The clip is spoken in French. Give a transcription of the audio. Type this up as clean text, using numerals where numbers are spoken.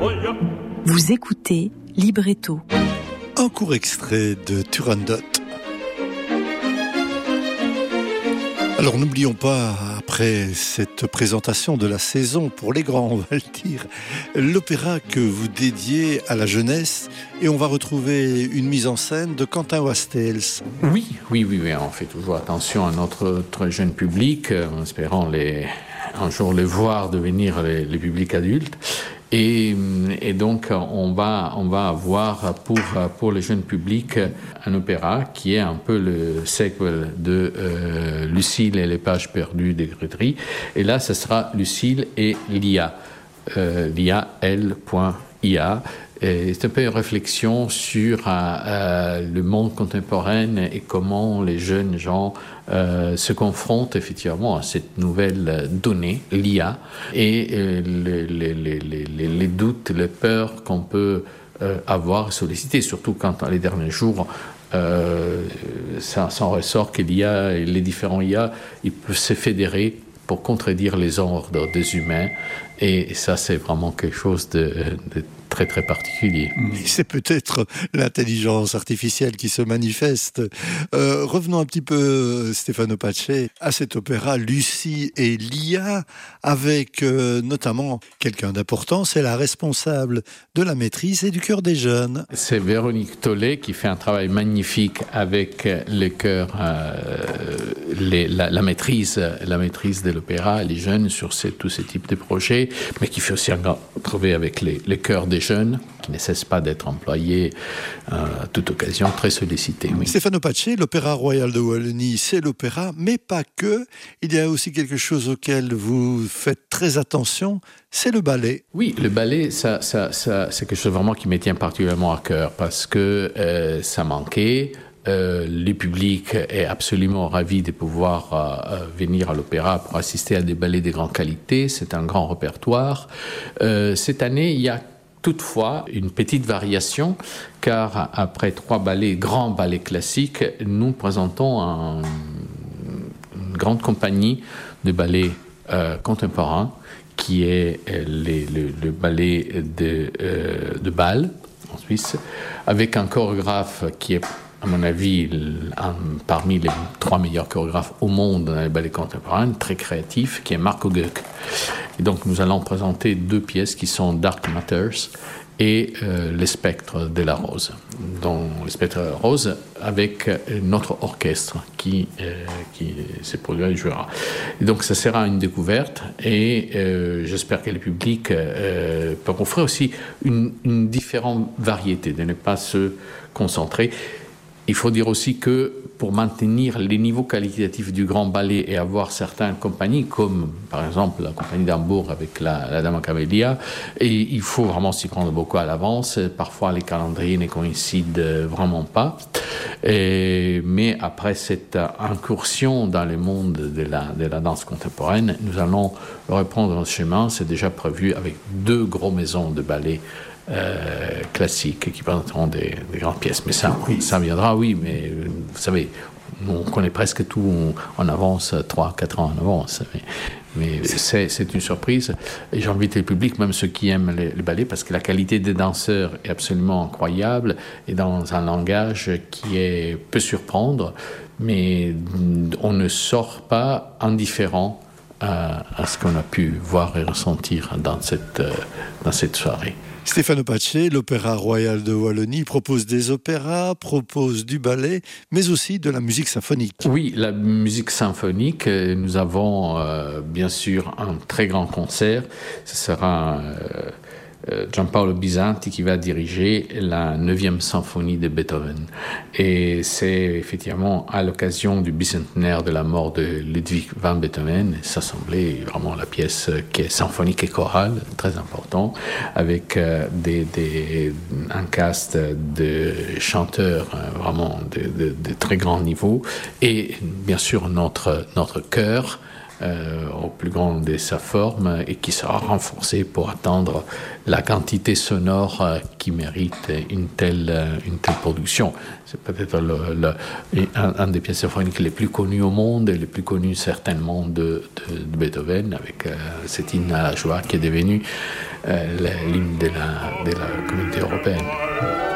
Vous écoutez Libretto. Un court extrait de Turandot. Alors n'oublions pas, après cette présentation de la saison pour les grands, on va le dire, l'opéra que vous dédiez à la jeunesse, et on va retrouver une mise en scène de Quentin Wastels. Oui, on fait toujours attention à notre très jeune public, en espérant un jour les voir devenir les publics adultes. Et donc on va avoir pour les jeunes publics un opéra qui est un peu le sequel de Lucile et les pages perdues des Gréteries. Et là, ce sera Lucile et l'IA. l'IA, L.IA. C'est un peu une réflexion sur le monde contemporain et comment les jeunes gens se confrontent effectivement à cette nouvelle donnée, l'IA, et les doutes, les peurs qu'on peut avoir et solliciter, surtout quand dans les derniers jours, ça s'en ressort que l'IA et les différents IA, ils peuvent se fédérer pour contredire les ordres des humains, et ça c'est vraiment quelque chose de très très particulier. C'est peut-être l'intelligence artificielle qui se manifeste. Revenons un petit peu, Stefano Pace, à cet opéra Lucie et l'IA, avec notamment quelqu'un d'important, c'est la responsable de la maîtrise et du chœur des jeunes. C'est Véronique Tollet qui fait un travail magnifique avec les chœurs, la maîtrise de l'opéra, les jeunes sur tous ces types de projets, mais qui fait aussi un grand travail avec les chœurs des jeunes, qui ne cessent pas d'être employés à toute occasion, très sollicités. Oui. Stefano Pace, l'Opéra Royal de Wallonie, c'est l'opéra, mais pas que. Il y a aussi quelque chose auquel vous faites très attention, c'est le ballet. Oui, le ballet, ça c'est quelque chose vraiment qui me tient particulièrement à cœur, parce que ça manquait. Le public est absolument ravi de pouvoir venir à l'opéra pour assister à des ballets de grande qualité. C'est un grand répertoire. Cette année, il y a toutefois une petite variation, car après 3 grands ballets classiques, nous présentons une grande compagnie de ballets contemporains, qui est le ballet de Bâle, en Suisse, avec un chorégraphe qui est, à mon avis, parmi les 3 meilleurs chorégraphes au monde dans les ballets contemporains, très créatif, qui est Marco Goek. Et donc nous allons présenter 2 pièces qui sont Dark Matters et Les Spectres de la Rose. Donc Les Spectres de la Rose avec notre orchestre qui s'est produit et jouera. Et donc ça sera une découverte, et j'espère que le public peut offrir aussi une différente variété, de ne pas se concentrer. Il faut dire aussi que pour maintenir les niveaux qualitatifs du grand ballet et avoir certaines compagnies, comme par exemple la compagnie d'Hambourg avec la Dama Camélia, et il faut vraiment s'y prendre beaucoup à l'avance. Parfois les calendriers ne coïncident vraiment pas. Mais après cette incursion dans le monde de la danse contemporaine, nous allons reprendre notre chemin. C'est déjà prévu avec 2 grosses maisons de ballet classiques qui présenteront des grandes pièces. Mais ça viendra, oui, mais vous savez, on connaît presque tout en avance, 3-4 ans en avance. Mais c'est une surprise, et j'invite le public, même ceux qui aiment le ballet, parce que la qualité des danseurs est absolument incroyable, et dans un langage qui peut surprendre, mais on ne sort pas indifférent à ce qu'on a pu voir et ressentir dans cette soirée. Stefano Pace, l'Opéra Royal de Wallonie, propose des opéras, propose du ballet, mais aussi de la musique symphonique. Oui, la musique symphonique, nous avons bien sûr un très grand concert. Ce sera Giampaolo Bisanti qui va diriger la 9e symphonie de Beethoven. Et c'est effectivement à l'occasion du bicentenaire de la mort de Ludwig van Beethoven. Ça semblait vraiment la pièce qui est symphonique et chorale, très important, avec un cast de chanteurs vraiment de très grand niveau, et bien sûr notre chœur, au plus grand de sa forme, et qui sera renforcé pour atteindre la quantité sonore qui mérite une telle production. C'est peut-être un des pièces symphoniques les plus connues au monde, et les plus connues certainement de Beethoven, avec cette hymne à la joie qui est devenu l'hymne de la Communauté européenne.